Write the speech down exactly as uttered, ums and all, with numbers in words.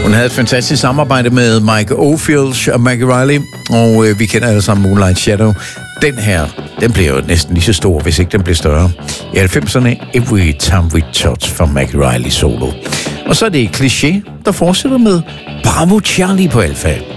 Hun havde et fantastisk samarbejde med Mike Oldfield og Maggie Reilly, og øh, vi kender alle sammen Moonlight Shadow. Den her, den bliver jo næsten lige så stor, hvis ikke den bliver større. I halvfemserne, Every Time We Touch fra Maggie Reilly solo. Og så er det Cliché, der fortsætter med Bravo Charlie på Alfa.